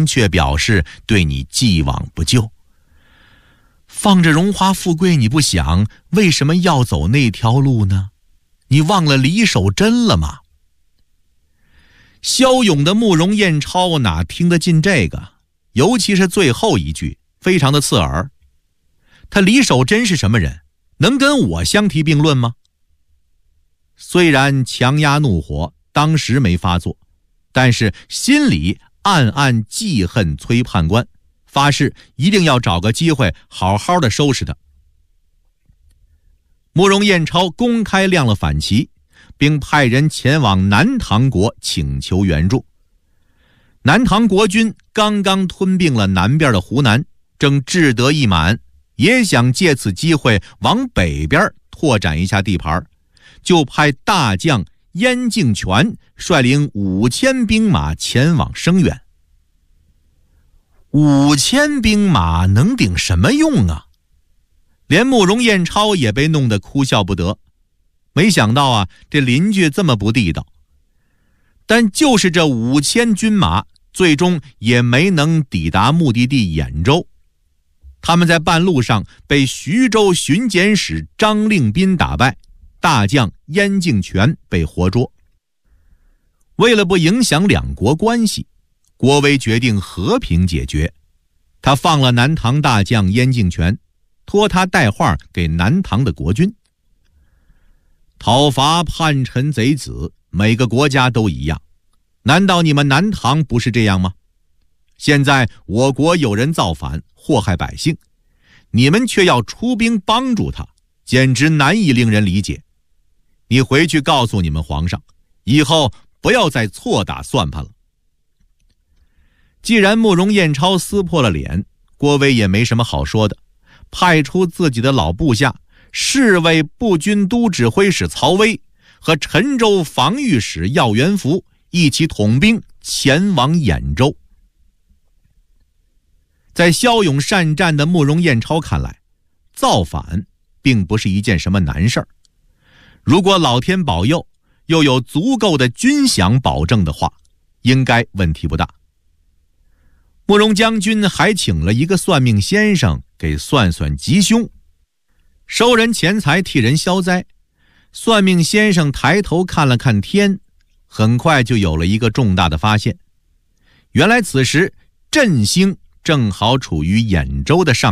明确表示对你既往不咎。放着荣华富贵你不想，为什么要走那条路呢？你忘了李守贞了吗？骁勇的慕容彦超哪听得进这个，尤其是最后一句非常的刺耳。他李守贞是什么人，能跟我相提并论吗？虽然强压怒火当时没发作，但是心里暗暗记恨崔判官，发誓一定要找个机会好好的收拾他。慕容彦超公开亮了反旗，并派人前往南唐国请求援助。南唐国军刚刚吞并了南边的湖南，正志得意满，也想借此机会往北边拓展一下地盘，就派大将燕敬权率领5000兵马前往声援。5000兵马能顶什么用啊？连慕容彦超也被弄得哭笑不得。没想到啊，这邻居这么不地道。但就是这5000军马，最终也没能抵达目的地兖州。他们在半路上被徐州巡检使张令斌打败，大将燕敬权被活捉。为了不影响两国关系，郭威决定和平解决。他放了南唐大将燕敬权，托他带话给南唐的国君。讨伐叛臣贼子，每个国家都一样，难道你们南唐不是这样吗？现在我国有人造反，祸害百姓，你们却要出兵帮助他，简直难以令人理解。你回去告诉你们皇上，以后不要再错打算盘了。既然慕容彦超撕破了脸，郭威也没什么好说的，派出自己的老部下侍卫步军都指挥使曹威和陈州防御使耀元福一起统兵前往兖州。在骁勇善战的慕容彦超看来，造反并不是一件什么难事儿。如果老天保佑，又有足够的军饷保证的话，应该问题不大。慕容将军还请了一个算命先生给算算吉凶，收人钱财替人消灾。算命先生抬头看了看天，很快就有了一个重大的发现。原来此时振星正好处于兖州的上